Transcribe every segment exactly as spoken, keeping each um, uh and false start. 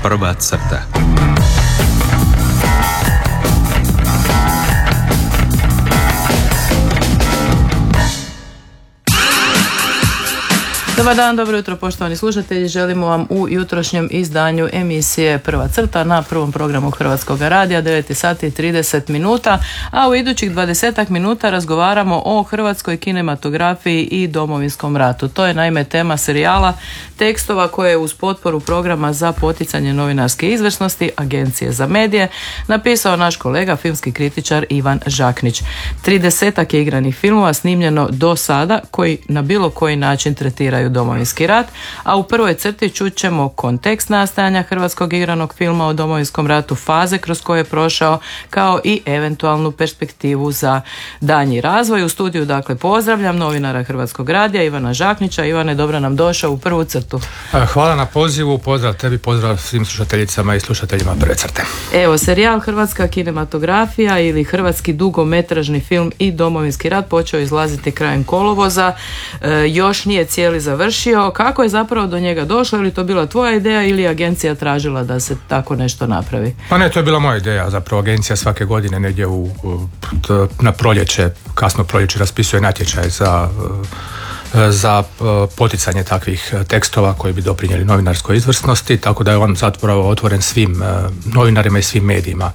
Prva crta. Dobar dan, dobro jutro poštovani slušatelji. Želimo vam u jutrošnjem izdanju emisije Prva crta na prvom programu Hrvatskog radija devet sati i trideset minuta, a u idućih dvadesetak minuta razgovaramo o hrvatskoj kinematografiji i Domovinskom ratu. To je naime tema serijala tekstova koje je uz potporu programa za poticanje novinarske izvrsnosti Agencije za medije napisao naš kolega filmski kritičar Ivan Žaknić. Tridesetak je igranih filmova snimljeno do sada koji na bilo koji način tretiraju Domovinski rat, a u prvoj crti čućemo kontekst nastajanja hrvatskog igranog filma o Domovinskom ratu, faze kroz koje je prošao, kao i eventualnu perspektivu za daljnji razvoj. U studiju dakle pozdravljam novinara Hrvatskog radija Ivana Žaknića. Ivane, dobro nam došao u prvu crtu. Hvala na pozivu, pozdrav tebi, pozdrav svim slušateljicama i slušateljima Prve crte. Evo, serijal Hrvatska kinematografija ili hrvatski dugometražni film i Domovinski rat počeo izlaziti krajem kolovoza, e, još nije cijeli završio. Kako je zapravo do njega došlo? Je li to bila tvoja ideja ili agencija tražila da se tako nešto napravi? Pa ne, to je bila moja ideja. Zapravo agencija svake godine negdje u, u, na proljeće, kasno proljeće raspisuje natječaj za za poticanje takvih tekstova koji bi doprinijeli novinarskoj izvrsnosti, tako da je on zapravo otvoren svim novinarima i svim medijima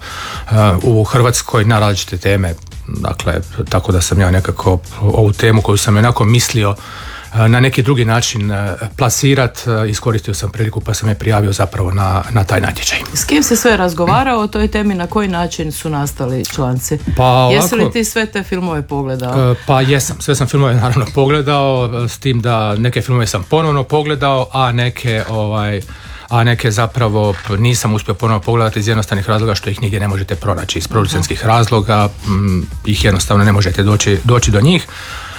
u Hrvatskoj na različite teme. Dakle, tako da sam ja nekako ovu temu koju sam onako mislio na neki drugi način plasirat, iskoristio sam priliku pa sam je prijavio zapravo na, na taj natječaj. S kim si sve razgovarao o toj temi, na koji način su nastali članci? Pa, ovako, jesi li ti sve te filmove pogledao? Pa jesam, sve sam filmove naravno pogledao, s tim da neke filmove sam ponovno pogledao, a neke ovaj a neke zapravo nisam uspio ponovno pogledati iz jednostavnih razloga što ih nigdje ne možete pronaći. Iz producentskih razloga m, ih jednostavno ne možete doći, doći do njih.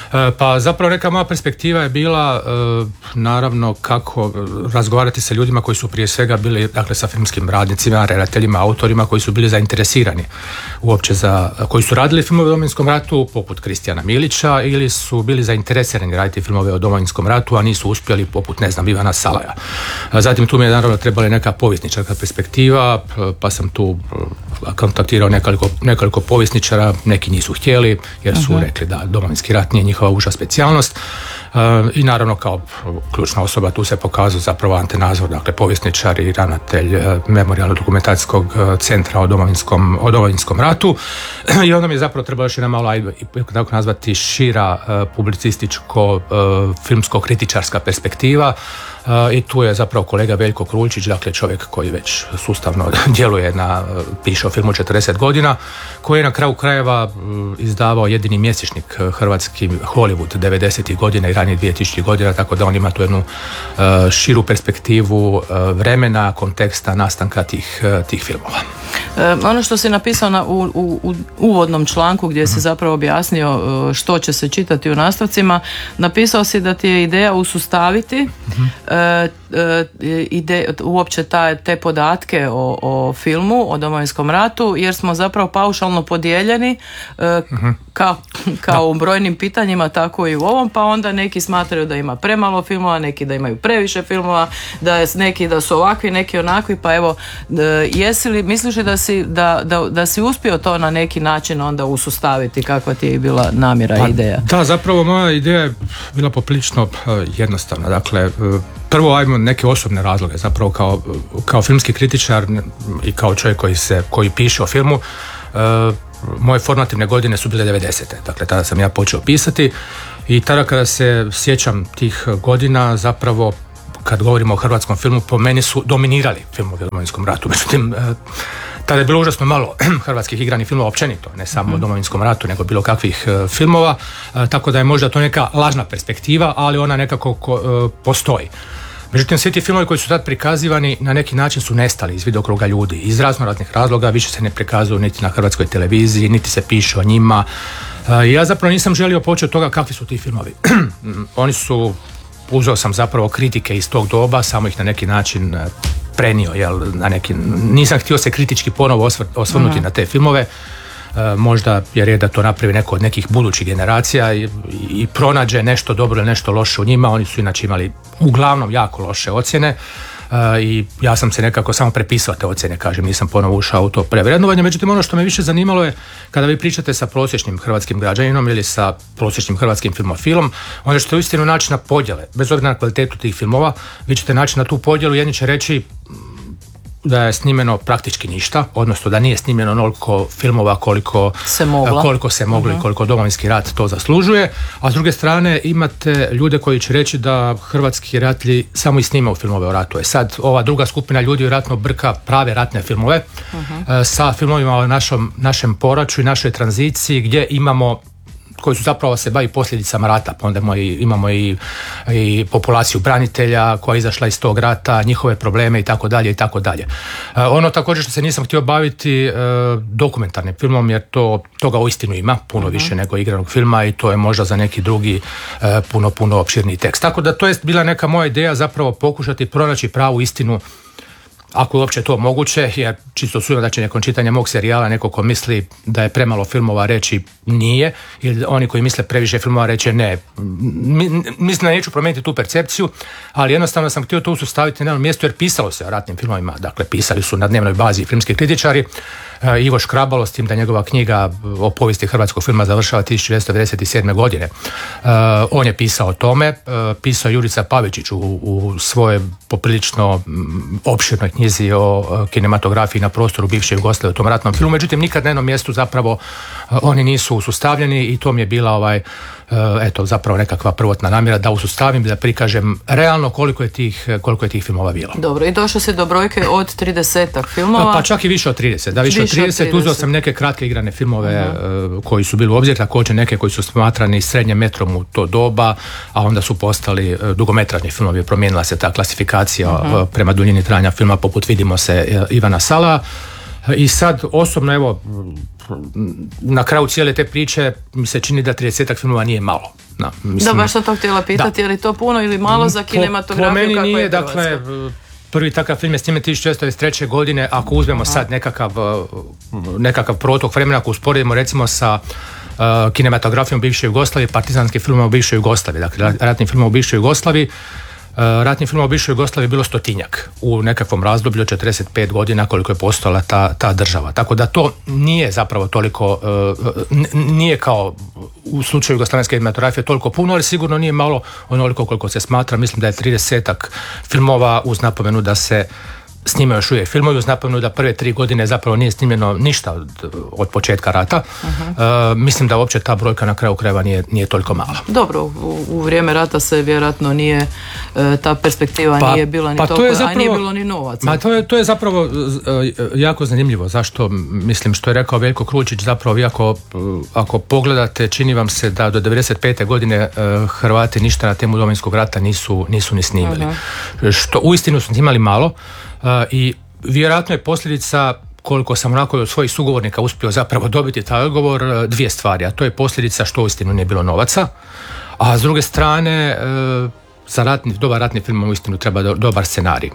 Pa zapravo neka moja perspektiva je bila naravno kako razgovarati sa ljudima koji su prije svega bili, dakle, sa filmskim radnicima, redateljima, autorima koji su bili zainteresirani uopće za, koji su radili filmove o Domovinskom ratu poput Kristijana Milića ili su bili zainteresirani raditi filmove o Domovinskom ratu, a nisu uspjeli poput, ne znam, Ivana Salaja. Zatim tu mi je naravno trebala neka povjesničarska perspektiva, pa sam tu kontaktirao nekoliko, nekoliko povjesničara, neki nisu htjeli jer su uh-huh. rekli da Domovinski rat nije njihova uža specijalnost. Uh, i naravno kao ključna osoba tu se pokazao zapravo Ante Nazor, dakle povjesničar i ravnatelj uh, Memorijalno-dokumentacijskog uh, centra o Domovinskom, o Domovinskom ratu. I onda mi je zapravo trebalo još jedna malo, ajde, tako nazvati, šira uh, publicističko uh, filmsko-kritičarska perspektiva. Uh, i tu je zapravo kolega Veljko Kruljičić, dakle čovjek koji već sustavno djeluje na, uh, piše o filmu četrdeset godina, koji je na kraju krajeva uh, izdavao jedini mjesečnik uh, hrvatski Hollywood devedesetih godina i ranije dvije tisućih godina, tako da on ima tu jednu uh, širu perspektivu uh, vremena, konteksta, nastanka tih, uh, tih filmova. E, ono što si napisao na, u, u, u uvodnom članku gdje si zapravo objasnio što će se čitati u nastavcima, napisao si da ti je ideja usustaviti mm-hmm. e, e, ide, uopće ta, te podatke o, o filmu, o Domovinskom ratu, jer smo zapravo paušalno podijeljeni e, mm-hmm. kao, kao u brojnim pitanjima, tako i u ovom, pa onda neki smatraju da ima premalo filmova, neki da imaju previše filmova, da je, neki da su ovakvi, neki onakvi, pa evo, e, jesi li, misliš li da si, da, da, da si uspio to na neki način onda usustaviti, kakva ti je bila namjera i pa, ideja? Da, zapravo moja ideja je bila poprilično jednostavna. Dakle, prvo ajmo neke osobne razloge, zapravo kao, kao filmski kritičar i kao čovjek koji, se, koji piše o filmu, moje formativne godine su bile devedesete. Dakle, tada sam ja počeo pisati i tada kada se sjećam tih godina, zapravo kad govorimo o hrvatskom filmu, po meni su dominirali filmovi o Domovinskom ratu. Međutim, tada je bilo užasno malo hrvatskih igranih filmova općenito, ne samo mm. o Domovinskom ratu, nego bilo kakvih uh, filmova, uh, tako da je možda to neka lažna perspektiva, ali ona nekako ko, uh, postoji. Međutim, svi ti filmovi koji su tad prikazivani na neki način su nestali iz vidokruga ljudi. Iz raznoraznih razloga više se ne prikazuju niti na hrvatskoj televiziji, niti se piše o njima. Uh, ja zapravo nisam želio poći od toga kakvi su ti filmovi. Oni su, uzeo sam zapravo kritike iz tog doba, samo ih na neki način prenio, jel, na neki, nisam htio se kritički ponovo osvr, osvrnuti uh-huh. na te filmove. E, možda je red da to napravi neko od nekih budućih generacija i, i pronađe nešto dobro ili nešto loše u njima. Oni su inače imali uglavnom jako loše ocjene. i ja sam se nekako samo prepisao te ocjene, kažem, nisam ponovo ušao u to prevrednovanje. Međutim, ono što me više zanimalo je kada vi pričate sa prosječnim hrvatskim građaninom ili sa prosječnim hrvatskim filmofilom, onda ćete uistinu naći na podjele, bez obzira na kvalitetu tih filmova, vi ćete naći na tu podjelu, jedni će reći da je snimeno praktički ništa, odnosno da nije snimljeno onoliko filmova koliko se moglo, koliko se moglo uh-huh. i koliko Domovinski rat to zaslužuje, a s druge strane imate ljude koji će reći da hrvatski ratlji samo i snimaju filmove o ratu. E sad, ova druga skupina ljudi vjerojatno brka prave ratne filmove uh-huh. sa filmovima o našom, našem poraču i našoj tranziciji gdje imamo koji su zapravo se bavi posljedicama rata, pa onda imamo i, imamo i, i populaciju branitelja koja je izašla iz tog rata, njihove probleme i tako dalje i tako dalje. Ono također što se nisam htio baviti e, dokumentarnim filmom, jer to, toga uistinu ima puno uh-huh. više nego igranog filma i to je možda za neki drugi e, puno, puno opširniji tekst. Tako da to je bila neka moja ideja zapravo pokušati pronaći pravu istinu, ako je uopće to moguće, jer čisto sumnjam da će nakon čitanja mog serijala neko ko misli da je premalo filmova reći nije, ili oni koji misle previše filmova reći ne. Mislim da neću promijeniti tu percepciju, ali jednostavno sam htio to usustaviti na jednom mjestu jer pisalo se o ratnim filmovima, dakle pisali su na dnevnoj bazi filmski kritičari. Ivo Škrabalo, s tim da njegova knjiga o povijesti hrvatskog filma završava tisuću devetsto devedeset sedme. godine. On je pisao o tome, pisao Jurica Pavičić u, u svojoj poprilično opširnoj knjizi o kinematografiji na prostoru bivše Jugoslavije u tom ratnom filmu, međutim nikad na jednom mjestu zapravo oni nisu usustavljeni i to mi je bila ovaj, eto, zapravo nekakva prvotna namjera da usustavim, da prikažem realno koliko je tih, koliko je tih filmova bilo. Dobro, i došao si do brojke od tridesetak filmova. Pa čak i više od trideset, da više, više od trideset, trideset. Uzeo sam neke kratke igrane filmove uh-huh. koji su bili u obzir, također neke koji su smatrani srednjem metrom u to doba, a onda su postali dugometražni filmovi, promijenila se ta klasifikacija uh-huh. prema duljini trajanja filma, poput Vidimo se Ivana Sala. I sad osobno, evo, na kraju cijele te priče mi se čini da tridesetak filmova nije malo. Da, mislim, da baš sam to htjela pitati, je li to puno ili malo za kinematografiju? Po, po meni nije, dakle, prvi takav film je snimljen tisuću devetsto devedeset treće. godine, ako uzmemo Aha. sad nekakav, nekakav protok vremena, ako usporedimo recimo sa uh, kinematografijom bivše Jugoslavije, partizanskim filmom u bivšoj Jugoslaviji, dakle ratnim filmom u bivšoj Jugoslaviji, ratnih filmova u bivšoj Jugoslaviji je bilo stotinjak u nekakvom razdoblju od četrdeset pet godina koliko je postojala ta, ta država. Tako da to nije zapravo toliko, nije kao u slučaju jugoslavenske kinematografije toliko puno, ali sigurno nije malo onoliko koliko se smatra. Mislim da je tridesetak filmova uz napomenu da se snimaju još uvijek filmovi, uz napomenu da prve tri godine zapravo nije snimljeno ništa od, od početka rata. Uh-huh. Uh, mislim da uopće ta brojka na kraju krajeva nije, nije toliko mala. Dobro, u, u vrijeme rata se vjerojatno nije, uh, ta perspektiva pa, nije bila ni pa toliko, zapravo, a nije bilo ni novaca. Ma to je, to je zapravo uh, jako zanimljivo. Zašto? Mislim, što je rekao Veljko Kručić, zapravo vi ako, uh, ako pogledate, čini vam se da do devedeset pete. godine uh, Hrvati ništa na temu Domovinskog rata nisu, nisu ni snimili. Uh-huh. Što uistinu su snimali malo. Uh, i vjerojatno je posljedica, koliko sam onako od svojih sugovornika uspio zapravo dobiti taj odgovor, dvije stvari, a to je posljedica što uistinu nije bilo novaca, a s druge strane uh, za ratni, dobar ratni film uistinu treba do, dobar scenarij.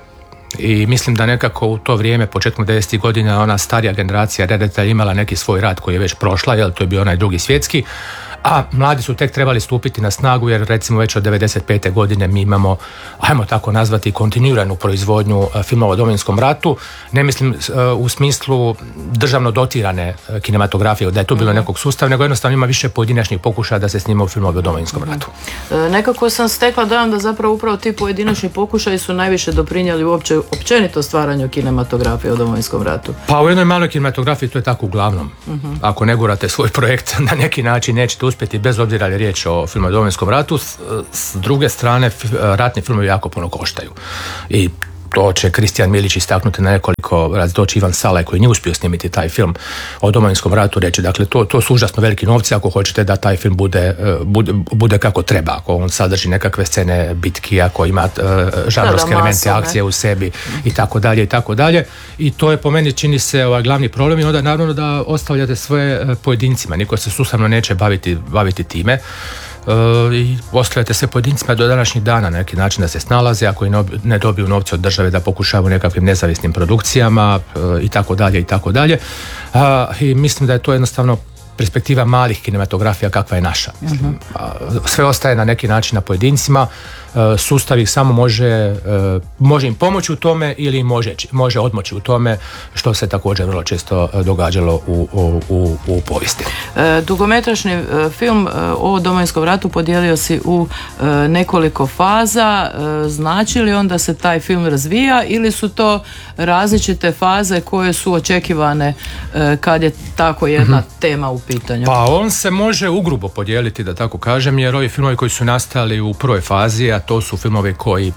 I mislim da nekako u to vrijeme, početkom devedesetih godina, ona starija generacija redatelja imala neki svoj rad koji je već prošla, jel, to je bio onaj drugi svjetski, a mladi su tek trebali stupiti na snagu, jer recimo već od devedeset pete. godine mi imamo, ajmo tako nazvati, kontinuiranu proizvodnju filmova o Domovinskom ratu. Ne mislim u smislu državno dotirane kinematografije, da je to bilo nekog sustava, nego jednostavno ima više pojedinačnih pokušaja da se snimaju filmovi o Domovinskom ratu. E, nekako sam stekla dojam da zapravo upravo ti pojedinačni pokušaji su najviše doprinijeli uopće općenito stvaranju kinematografije o Domovinskom ratu. Pa u jednoj maloj kinematografiji to je tako uglavnom. Uh-huh. Ako ne gurate svoj projekt na neki način, nećete uspjeti, bez obzira je riječ o filmu o Domovinskom ratu. S, s druge strane, ratni filmovi jako puno koštaju. I to će Kristijan Milić istaknuti na nekoliko razdoći, Ivan Salaj koji nije uspio snimiti taj film o Domovinskom ratu reći. Dakle, to, to su užasno veliki novci ako hoćete da taj film bude, bude, bude kako treba. Ako on sadrži nekakve scene bitki, ako ima uh, žanrovske elemente akcije u sebi i tako dalje i tako dalje. I to je po meni čini se ovaj glavni problem i onda naravno da ostavljate svoje pojedincima. Niko se sustavno neće baviti, baviti time. Uh, i ostavljate sve pojedincima do današnjih dana na neki način da se snalaze, ako i ne dobiju novce od države da pokušavaju nekakvim nezavisnim produkcijama uh, i tako dalje i tako dalje. Uh, i mislim da je to jednostavno perspektiva malih kinematografija kakva je naša. Mislim. Uh-huh. Sve ostaje na neki način na pojedincima, sustav ih samo može, može im pomoći u tome ili može, može odmoći u tome, što se također vrlo često događalo u, u, u povijesti. Dugometražni film o Domovinskom ratu podijelio si u nekoliko faza. Znači li onda se taj film razvija ili su to različite faze koje su očekivane kad je tako jedna mm-hmm. tema u pitanju? Pa on se može ugrubo podijeliti, da tako kažem, jer ovi filmovi koji su nastali u prvoj fazi, a to su filmovi koji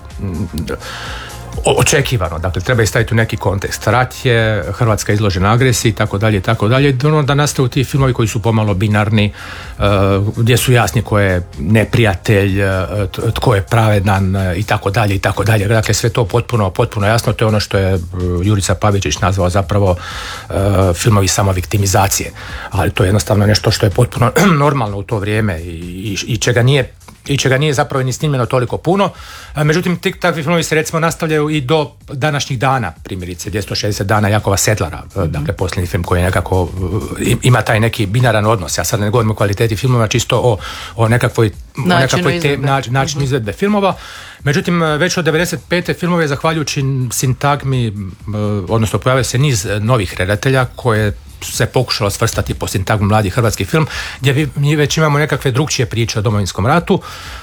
očekivano, dakle treba ih staviti u neki kontekst. Rat je, Hrvatska izložena agresiji i tako dalje i tako dalje. Da nastaju ti filmovi koji su pomalo binarni, uh, gdje su jasni ko je neprijatelj, uh, tko je pravedan uh, i tako dalje i tako dalje. Dakle sve to potpuno, potpuno jasno. To je ono što je uh, Jurica Pavičić nazvao zapravo uh, filmovi samoviktimizacije. Ali to je jednostavno nešto što je potpuno normalno u to vrijeme i, i, i čega nije i čega nije zapravo ni snimljeno toliko puno. Međutim, tik takvi filmovi se recimo nastavljaju i do današnjih dana, primjerice dvjesto šezdeset dana Jakova Sedlara, mm-hmm. dakle posljednji film koji je nekako ima taj neki binaran odnos. Ja sad ne govorim o kvaliteti filmova, čisto o, o nekakvoj načinu izvedbe, te, nač, način mm-hmm. izvedbe filmova. Međutim, već od devedeset pete filmove, zahvaljujući sintagmi, odnosno pojavio se niz novih redatelja koje se pokušalo svrstati po sintagmu mladi hrvatski film, gdje mi već imamo nekakve drugčije priče o Domovinskom ratu,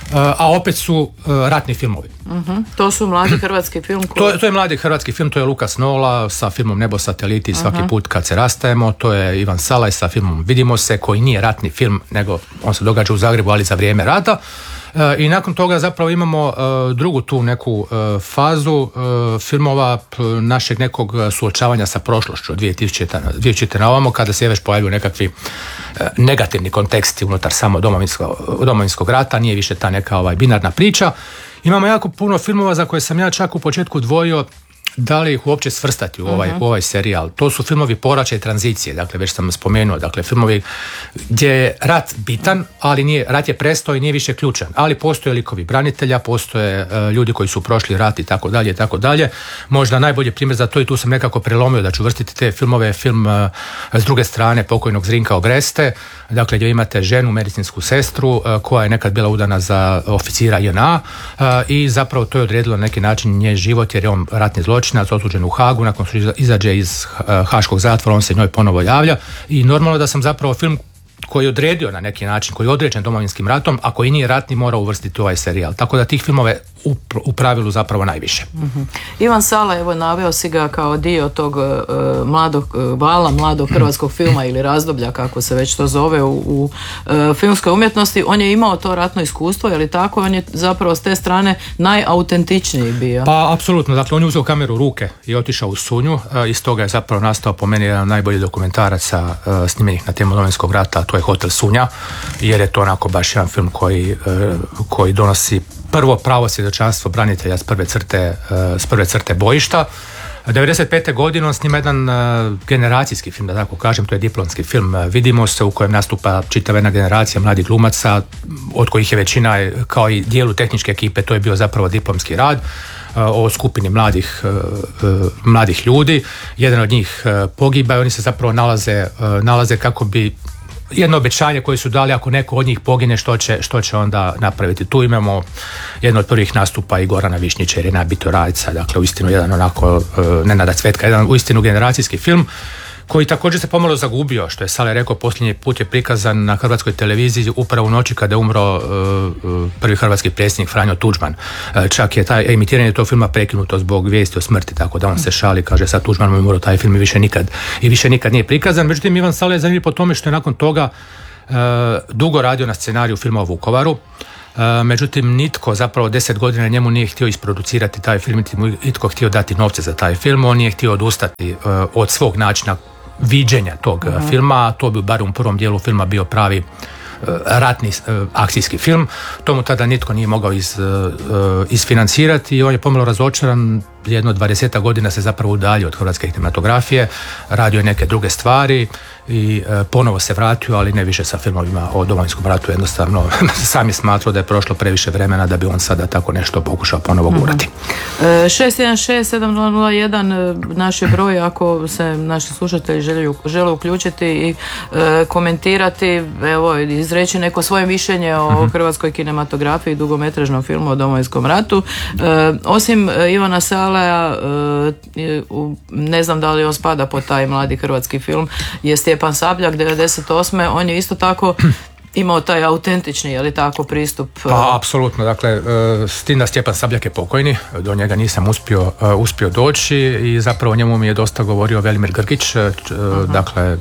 a opet su ratni filmovi. Uh-huh. To su mladi hrvatski film? Koji... To, to je mladi hrvatski film, to je Lukas Nola sa filmom Nebo sateliti svaki uh-huh. put kad se rastajemo, to je Ivan Salaj sa filmom Vidimo se, koji nije ratni film, nego on se događa u Zagrebu, ali za vrijeme rata. I nakon toga zapravo imamo uh, drugu tu neku uh, fazu uh, filmova p, našeg nekog suočavanja sa prošlošću od dvije tisućite na ovamo, kada se već pojavljuju nekakvi uh, negativni konteksti unutar samo domovinskog, domovinskog rata, nije više ta neka ovaj, binarna priča. Imamo jako puno filmova za koje sam ja čak u početku dvojio da li ih uopće svrstati u ovaj, uh-huh. u ovaj serijal. To su filmovi povraćaja i tranzicije, dakle već sam spomenuo, dakle filmovi gdje je rat bitan, ali nije, rat je prestao i nije više ključan, ali postoje likovi branitelja, postoje uh, ljudi koji su prošli rat i tako dalje i tako dalje. Možda najbolji primjer za to, i tu sam nekako prelomio da ću vrstiti te filmove, film uh, s druge strane pokojnog Zrinka Ogreste, dakle gdje imate ženu, medicinsku sestru uh, koja je nekad bila udana za oficira J N A uh, i zapravo to je odredilo na neki način njen život, jer je on ratni zločinac, osuđen u Hagu, nakon što izađe iz haškog zatvora, on se njoj ponovo javlja i normalno da sam zapravo film koji je odredio na neki način, koji je određen Domovinskim ratom, a koji nije ratni, mora uvrstiti u ovaj serijal. Tako da tih filmove u, u pravilu zapravo najviše. Mm-hmm. Ivan Sala, evo, naveo si ga kao dio tog uh, mladog uh, vala, mladog hrvatskog filma ili razdoblja, kako se već to zove u, u uh, filmskoj umjetnosti. On je imao to ratno iskustvo, je li tako? On je zapravo s te strane najautentičniji bio. Pa, apsolutno. Dakle, on je uzeo kameru u ruke i otišao u Sunju. Uh, iz toga je zapravo nastao po meni jedan najbolji dokumentaraca uh, snimljenih na temu Domovinskog rata, to je Hotel Sunja, jer je to onako baš jedan film koji, uh, koji donosi prvo pravo svjedočanstvo branitelja s prve crte, s prve crte bojišta. devedeset pete godine on snima jedan generacijski film, da tako kažem, to je diplomski film Vidimo se, u kojem nastupa čitava jedna generacija mladih glumaca, od kojih je većina, kao i dijelu tehničke ekipe, to je bio zapravo diplomski rad o skupini mladih, mladih ljudi. Jedan od njih pogiba i oni se zapravo nalaze, nalaze kako bi jedno obećanje koje su dali, ako neko od njih pogine, što će, što će onda napraviti. Tu imamo jedno od prvih nastupa i Gorana Višnjića i Irena Bitoraljca, dakle uistinu jedan onako, Nenada Cvetka, jedan uistinu generacijski film koji također se pomalo zagubio, što je Sale rekao, posljednji put je prikazan na hrvatskoj televiziji upravo u noći kada je umro uh, prvi hrvatski predsjednik Franjo Tuđman. Uh, čak je taj emitiranje tog filma prekinuto zbog vijesti o smrti, tako da on se šali, kaže sad Tuđman mu je umro, taj film i više nikad i više nikad nije prikazan. Međutim, Ivan Sale je zanimljiv po tome što je nakon toga uh, dugo radio na scenariju filma o Vukovaru. Uh, međutim, nitko zapravo deset godina njemu nije htio isproducirati taj film, nitko htio dati novce za taj film, on nije htio odustati uh, od svog načina viđenja tog uh-huh. filma, to bi bar u prvom dijelu filma bio pravi uh, ratni uh, akcijski film. To mu tada nitko nije mogao iz, uh, isfinancirati i on je pomalo razočaran jedno dvadesetak godina se zapravo udalio od hrvatske kinematografije, radio je neke druge stvari i e, ponovo se vratio, ali ne više sa filmovima o Domovinskom ratu, jednostavno sam je smatrao da je prošlo previše vremena da bi on sada tako nešto pokušao ponovo gurati. Mm-hmm. šest jedan šest sedam nula nula jedan naš je broj ako se naši slušatelji žele, žele uključiti i e, komentirati, evo, izreći neko svoje mišljenje o mm-hmm. hrvatskoj kinematografiji i dugometražnom filmu o Domovinskom ratu. E, osim Ivana Salaja, e, ne znam da li on spada po taj mladi hrvatski film, je Stjepan Sabljak devedeset osme On je isto tako imao taj autentični, je li tako, pristup? Pa, apsolutno. Dakle, s tim da Stjepan Sabljak je pokojni, do njega nisam uspio, uspio doći i zapravo njemu mi je dosta govorio Velimir Grgić, uh-huh. dakle,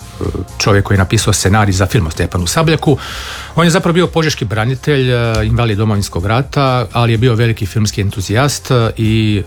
čovjek koji je napisao scenarij za film o Stjepanu Sabljaku. On je zapravo bio požeški branitelj, invalid Domovinskog rata, ali je bio veliki filmski entuzijast i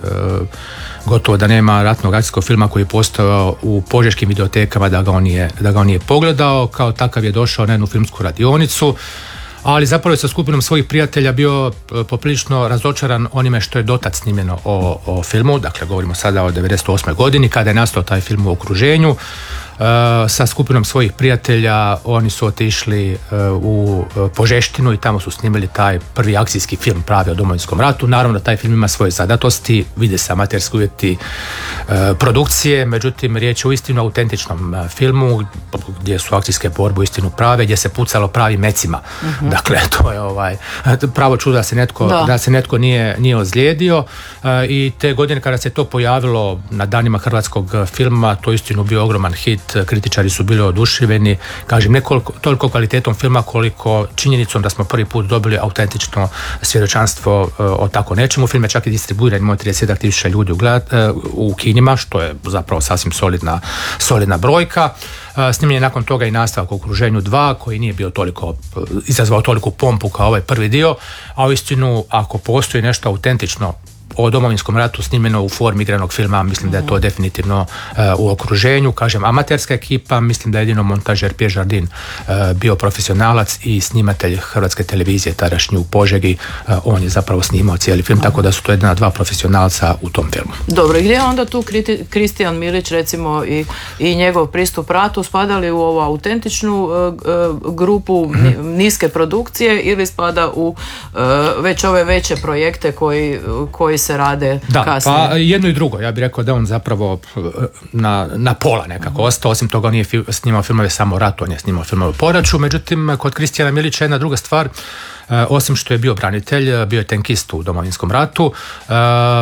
gotovo da nema ratnog akcijskog filma koji je postojao u požeškim videotekama da ga on nije, da ga on nije pogledao. Kao takav je došao na jednu filmsku radionicu, ali zapravo je sa skupinom svojih prijatelja bio poprilično razočaran onime što je dotad snimljeno o, o filmu. Dakle, govorimo sada o devedeset osmoj godini kada je nastao taj film U okruženju. Uh, sa skupinom svojih prijatelja oni su otišli uh, u Požeštinu i tamo su snimili taj prvi akcijski film pravi o Domovinskom ratu. Naravno da taj film ima svoje zadatosti, vide se amaterski uvjeti uh, produkcije, međutim riječ je o istinu autentičnom uh, filmu gdje su akcijske borbe uistinu prave, gdje se pucalo pravim mecima. Uh-huh. Dakle, to je ovaj pravo čudo da se netko, da. Da se netko nije, nije ozlijedio uh, i te godine kada se to pojavilo na danima hrvatskog filma, to je istinu bio ogroman hit. Kritičari su bili oduševljeni, kažem, ne koliko, toliko kvalitetom filma koliko činjenicom da smo prvi put dobili autentično svjedočanstvo uh, o tako nečemu. Film je čak i distribuiran, imao trideset tisuća ljudi u, gled, uh, u kinima, što je zapravo sasvim solidna, solidna brojka. Uh, snimljen je nakon toga i nastavak U okruženju dva, koji nije bio toliko, uh, izazvao toliku pompu kao ovaj prvi dio, a uistinu ako postoji nešto autentično o Domovinskom ratu snimljeno u formi igranog filma, mislim da je to definitivno uh, U okruženju. Kažem, amaterska ekipa, mislim da je jedino montažer Pierre Jardin uh, bio profesionalac i snimatelj hrvatske televizije tadašnji u Požegi. Uh, on je zapravo snimao cijeli film, tako da su to jedna dva profesionalca u tom filmu. Dobro, i gdje je onda tu Kristijan Milić, recimo, i, i njegov pristup ratu, spadali u ovu autentičnu uh, grupu mm-hmm. niske produkcije ili spada u uh, već ove veće projekte koji, koji se rade da, kasnije? Pa jedno i drugo. Ja bih rekao da on zapravo na, na pola nekako ostao. Osim toga on nije fi, snimao filmove samo o ratu, on je snimao filmove o poraću. Međutim, kod Kristijana Milića jedna druga stvar. Uh, osim što je bio branitelj, bio je tenkist u Domovinskom ratu, uh,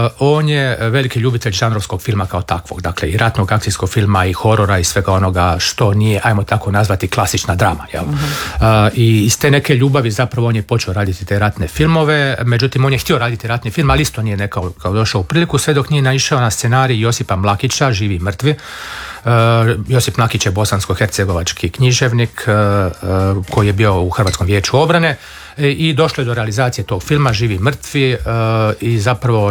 on je veliki ljubitelj žanrovskog filma kao takvog, dakle i ratnog akcijskog filma i horora i svega onoga što nije, ajmo tako nazvati, klasična drama. Jel? Uh-huh. Uh, I iz te neke ljubavi zapravo on je počeo raditi te ratne filmove, međutim on je htio raditi ratni film, ali isto nije nekao kao došao u priliku, sve dok nije naišao na scenarij Josipa Mlakića, Živi i mrtvi. Uh, Josip Mlakić je bosansko-hercegovački književnik uh, uh, koji je bio u Hrvatskom vijeću obrane i došlo je do realizacije tog filma Živi i mrtvi uh, i zapravo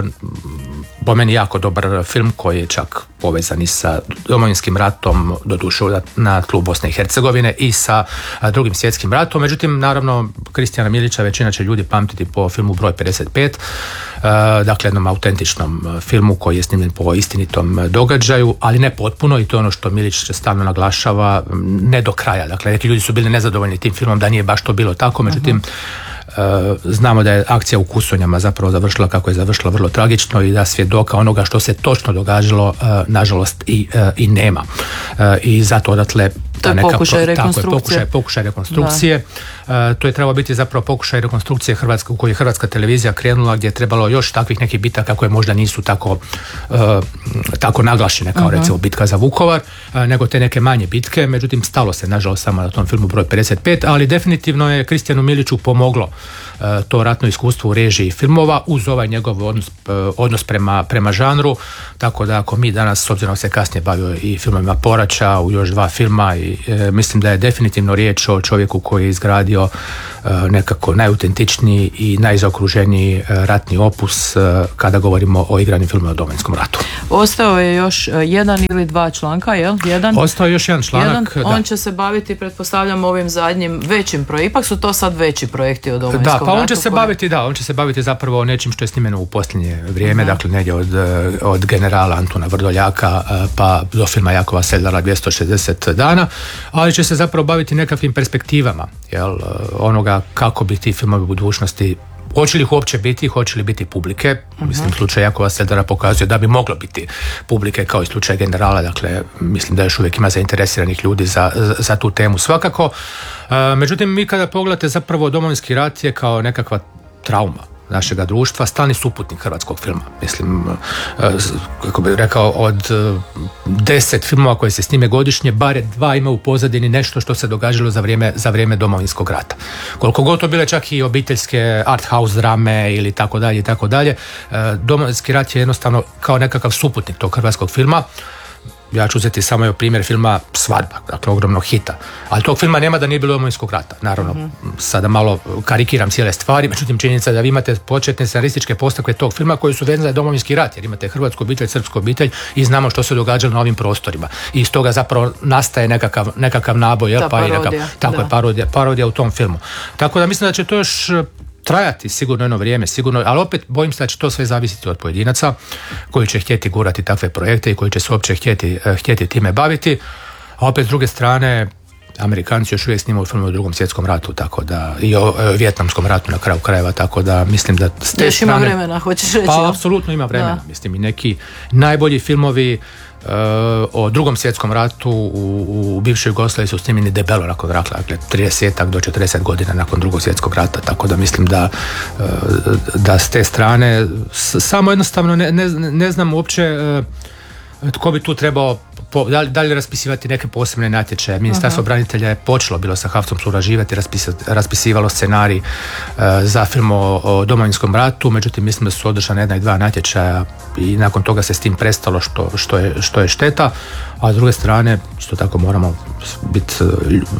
po meni jako dobar film koji je čak povezan i sa Domovinskim ratom, doduše na tlu Bosne i Hercegovine i sa uh, drugim svjetskim ratom. Međutim, naravno, Kristijana Milića većina će ljudi pamtiti po filmu Broj pedeset pet, uh, dakle jednom autentičnom filmu koji je snimljen po istinitom događaju, ali ne potpuno, i to je ono što Milić stalno naglašava, ne do kraja. Dakle, neki ljudi su bili nezadovoljni tim filmom, da nije baš to bilo tako, međutim, uh-huh. znamo da je akcija u Kusonjama zapravo završila kako je završila, vrlo tragično, i da svjedoka onoga što se točno događalo nažalost i, i nema. I zato odatle ta neka pokušaj rekonstrukcije. Tako je, pokušaj, pokušaj rekonstrukcije. Da. To je trebalo biti zapravo pokušaj rekonstrukcije Hrvatske, u kojoj je Hrvatska televizija krenula, gdje je trebalo još takvih nekih bitaka koje možda nisu tako, uh, tako naglašene kao uh-huh. recimo bitka za Vukovar, uh, nego te neke manje bitke. Međutim, stalo se nažalost samo na tom filmu Broj pedeset pet, ali definitivno je Kristijanu Miliću pomoglo uh, to ratno iskustvo u režiji filmova uz ovaj njegov odnos, uh, odnos prema, prema žanru. Tako da ako mi danas, s obzirom se kasnije bavio i filmovima poraća u još dva filma, i e, mislim da je definitivno riječ o čovjeku koji je izgradio bio nekako najautentičniji i najzaokruženiji ratni opus kada govorimo o igranim filmima o Domovinskom ratu. Ostao je još jedan ili dva članka, jel? Jedan? Ostao je još jedan članak. Jedan. On će se baviti, pretpostavljam, ovim zadnjim većim projektima. Ipak su to sad veći projekti o Domovinskom ratu. Da, pa on će se koji... baviti, da, on će se baviti zapravo nečim što je snimeno u posljednje vrijeme, uh-huh. dakle negdje od, od generala Antuna Vrdoljaka pa do filma Jakova Sedlara dvjesto šezdeset dana, ali će se zapravo baviti nekakvim perspektivama, jel, onoga kako bi ti filmovi u budućnosti, hoće li ih uopće biti, hoće li biti publike. Uh-huh. Mislim, slučaj Jakova Sedlara pokazuje da bi moglo biti publike kao i slučaj generala, dakle mislim da još uvijek ima zainteresiranih ljudi za, za, za tu temu svakako. Uh, međutim, mi kada pogledate zapravo Domovinski rat je kao nekakva trauma našega društva, stalni suputnik hrvatskog filma. Mislim, kako bih rekao, od deset filmova koji se snime godišnje, bare dva ima u pozadini nešto što se događalo za vrijeme, za vrijeme Domovinskog rata. Koliko god to bile čak i obiteljske art house drame ili tako dalje i tako dalje, Domovinski rat je jednostavno kao nekakav suputnik tog hrvatskog filma. Ja ću uzeti samo primjer filma Svadba, dakle ogromnog hita. Ali tog filma nema da nije bilo Domovinskog rata. Naravno, mm-hmm. sada malo karikiram cijele stvari, međutim činjenica da vi imate početne scenarističke postavke tog filma koji su vezane za Domovinski rat, jer imate hrvatsku obitelj, srpsku obitelj i znamo što se događalo na ovim prostorima. I iz toga zapravo nastaje nekakav, nekakav naboj, jel, pa parodija, i nekakav, tako da. je parodija, parodija u tom filmu. Tako da mislim da će to još trajati sigurno jedno vrijeme, sigurno, ali opet bojim se da će to sve zavisiti od pojedinaca koji će htjeti gurati takve projekte i koji će se uopće htjeti, htjeti time baviti, a opet s druge strane Amerikanci još uvijek snimaju filmove o Drugom svjetskom ratu, tako da i o, o Vijetnamskom ratu na kraju krajeva, tako da mislim da s te još strane, ima vremena, hoćeš reći? Pa apsolutno ima vremena, da. Mislim i neki najbolji filmovi Uh, o Drugom svjetskom ratu u, u bivšoj Jugoslaviji su snimljeni debelo nakon rata, dakle trideset do četrdeset godina nakon Drugog svjetskog rata, tako da mislim da uh, da s te strane s, samo jednostavno ne, ne, ne znam uopće uh, tko bi tu trebao po, da, li, da li raspisivati neke posebne natječaje. Ministarstvo uh-huh. branitelja je počelo bilo sa HAVC-om surađivati, raspisa, raspisivalo scenarij uh, za film o, o Domovinskom ratu, međutim mislim da su održana jedna i dva natječaja i nakon toga se s tim prestalo, što, što, je, što je šteta, a s druge strane isto tako moramo biti uh,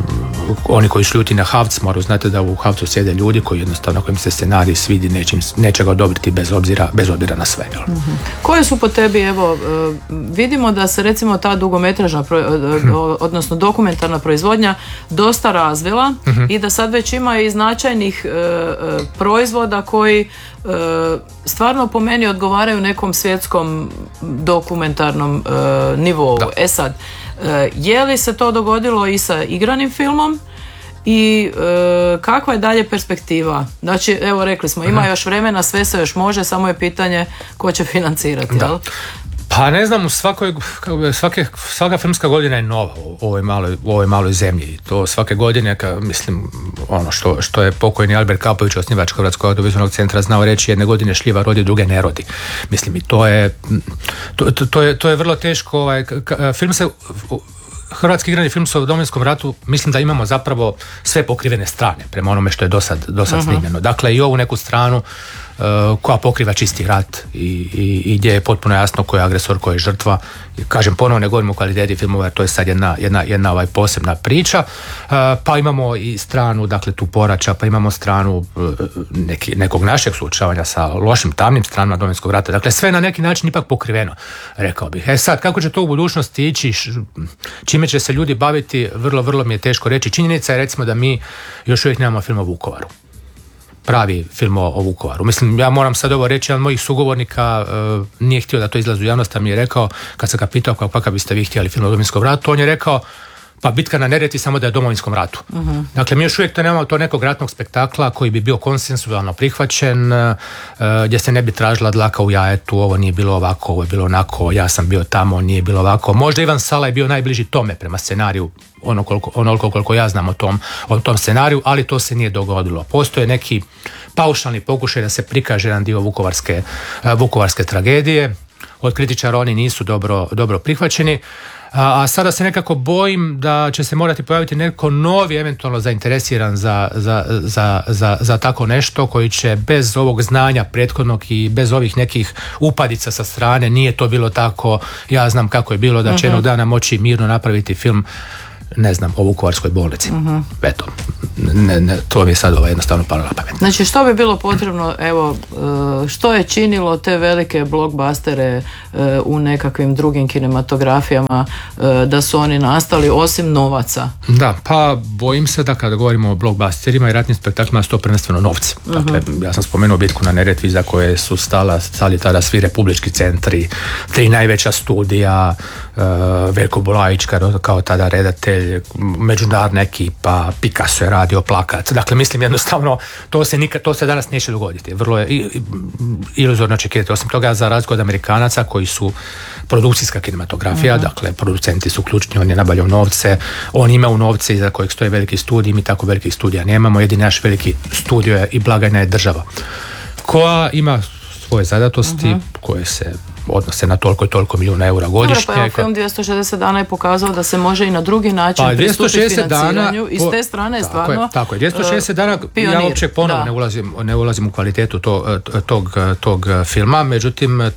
oni koji šljuti na HAVC, moraju znati da u HAVC-u sjede ljudi koji jednostavno kojim se scenarij svidi nečim, neće ga odobriti bez obzira, bez obzira na sve. Uh-huh. Koje su po tebi, evo, uh, vidimo da se recimo ta dugometražna, odnosno dokumentarna proizvodnja dosta razvila uh-huh. i da sad već ima i značajnih uh, proizvoda koji uh, stvarno po meni odgovaraju nekom svjetskom dokumentarnom uh, nivou. Da. E sad, uh, je li se to dogodilo i sa igranim filmom i uh, kakva je dalje perspektiva? Znači, evo rekli smo, ima uh-huh. još vremena, sve se još može, samo je pitanje ko će financirati, jel? Pa ne znam, u svakoj, svake, svaka filmska godina je nova u ovoj maloj, u ovoj maloj zemlji i to svake godine, ka, mislim, ono što, što je pokojni Albert Kapović, osnivač Hrvatskog audiovizualnog centra, znao reći, jedne godine šljiva rodi, druge ne rodi. Mislim, i to je to, to, to je, to je vrlo teško. Ovaj, film se Hrvatski igrani film o Domovinskom ratu, mislim da imamo zapravo sve pokrivene strane prema onome što je dosad, dosad uh-huh. snimljeno. Dakle, i ovu neku stranu uh, koja pokriva čisti rat i, i, i gdje je potpuno jasno ko je agresor, ko je žrtva. I, kažem, ponovno ne govorimo o kvaliteti filmova, jer to je sad jedna, jedna, jedna ovaj posebna priča. Uh, pa imamo i stranu, dakle, tu porača, pa imamo stranu uh, neki, nekog našeg suočavanja sa lošim, tamnim stranama Domovinskog rata. Dakle, sve na neki način ipak pokriveno, rekao bih. E sad, kako će to u budućnosti ići, čime će se ljudi baviti, vrlo, vrlo mi je teško reći. Činjenica je, recimo, da mi još uvijek nemamo film o Vukovaru. Pravi film o, o Vukovaru. Mislim, ja moram sad ovo reći, jedan od mojih sugovornika uh, nije htio da to izlazi u javnost, a mi je rekao, kad sam ga pitao kako pa biste vi htjeli film o Domovinskom ratu, on je rekao, pa bitka na Neretvi samo da je o Domovinskom ratu. Uh-huh. Dakle, mi još uvijek to nemamo to nekog ratnog spektakla koji bi bio konsensualno prihvaćen, uh, gdje se ne bi tražila dlaka u jajetu, ovo nije bilo ovako, ovo je bilo onako, ja sam bio tamo, nije bilo ovako. Možda Ivan Sala je bio najbliži tome prema scenariju, ono koliko, onoliko koliko ja znam o tom, o tom scenariju, ali to se nije dogodilo. Postoje neki paušalni pokušaj da se prikaže jedan dio vukovarske, uh, vukovarske tragedije. Od kritičara oni nisu dobro, dobro prihvaćeni. A sada se nekako bojim da će se morati pojaviti neko novi, eventualno zainteresiran za, za, za, za, za tako nešto, koji će bez ovog znanja prethodnog i bez ovih nekih upadica sa strane, nije to bilo tako, ja znam kako je bilo, da će jednog dana moći mirno napraviti film ne znam, o Vukovarskoj bolnici. Uh-huh. Eto, ne, ne, to mi je sad ovaj jednostavno palo na pamet. Znači, što bi bilo potrebno, evo, što je činilo te velike blockbustere u nekakvim drugim kinematografijama da su oni nastali, osim novaca? Da, pa bojim se da kada govorimo o blockbusterima i ratnim spektaklima, su to prvenstveno novci. Dakle, uh-huh. ja sam spomenuo Bitku na Neretvi za koje su stala, stali tada svi republički centri, tri najveća studija, uh, Veljko Bulajić kao tada redatelj, međunarodna ekipa, Picasso je radio plakat. Dakle, mislim jednostavno, to se nikad, to se danas neće dogoditi. Vrlo je iluzorno očekivati. Osim toga, za razliku od Amerikanaca koji su produkcijska kinematografija, uh-huh. dakle, producenti su ključni, on je nabavljao novce, on ima u novce iza kojeg stoje veliki studiji, mi tako velikih studija nemamo, jedini naš veliki studio je i blagajna je država, koja ima svoje zadatosti, uh-huh. koje se odnose na toliko i toliko milijuna eura godišnje. Dobro, pa evo, film dvjesto šezdeset dana je pokazao da se može i na drugi način pa, pristupiti financiranju i s te strane je stvarno tako je, tako je. dvjesto šezdeset dana, pionir. Ja uopće ponovno ne ulazim, ne ulazim u kvalitetu to, tog, tog filma, međutim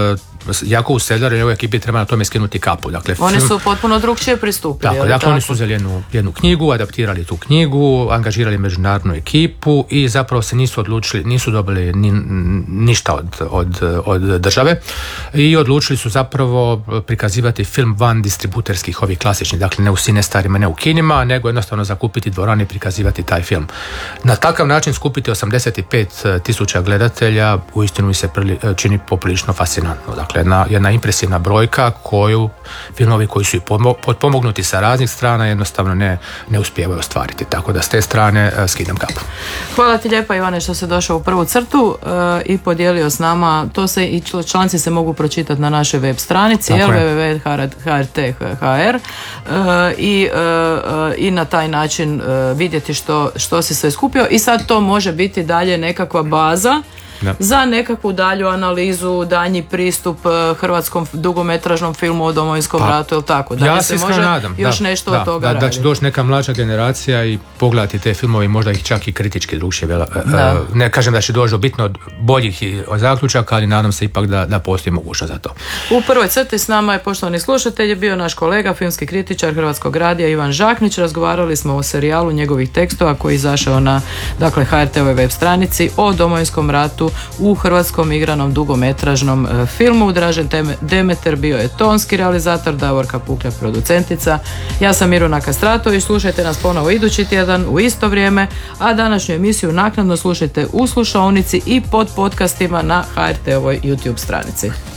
Jakovu Sedlaru i njegove ekipi treba na tome skinuti kapu. Dakle, oni film, su potpuno drugčije pristupili. Tako, dakle, tako? Oni su uzeli jednu, jednu knjigu, adaptirali tu knjigu, angažirali međunarodnu ekipu i zapravo se nisu odlučili, nisu dobili ni, ništa od, od, od države i odlučili su zapravo prikazivati film van distributerskih ovih klasičnih, dakle ne u sinestarima, ne u kinima, nego jednostavno zakupiti dvorane i prikazivati taj film. Na takav način skupiti osamdeset pet tisuća gledatelja uistinu mi se prili, čini poprilično fascinantno. Dakle, Jedna, jedna impresivna brojka koju filmovi koji su i potpomognuti sa raznih strana jednostavno ne, ne uspijevaju ostvariti. Tako da s te strane uh, skidam kapu. Hvala ti lijepa, Ivane, što si došao u prvu crtu uh, i podijelio s nama. To se i članci se mogu pročitati na našoj web stranici w w w dot h r t dot h r uh, i, uh, i na taj način uh, vidjeti što, što si sve skupio i sad to može biti dalje nekakva baza Da. za nekakvu dalju analizu, danji pristup hrvatskom dugometražnom filmu o Domovinskom pa, ratu, ili tako? Da ja se može nadam, još da, nešto da, od toga da, raditi. Da će doći neka mlađa generacija i pogledati te filmove i možda ih čak i kritički drugčije. Ne kažem da će doći do bitno boljih zaključaka, ali nadam se ipak da, da postoji mogućnost za to. U prvoj crti s nama je, poštovani slušatelji, bio naš kolega, filmski kritičar Hrvatskog radija Ivan Žaknić. Razgovarali smo o serijalu njegovih tekstova koji je izašao na, dakle, ha er te ovoj web stranici o Domovinskom ratu u hrvatskom igranom dugometražnom filmu. Dražen Demeter bio je tonski realizator, Davorka Puklja producentica. Ja sam Miruna Kastratović, slušajte nas ponovo idući tjedan u isto vrijeme, a današnju emisiju naknadno slušajte u slušaonici i pod podcastima na ha er te ovoj YouTube stranici.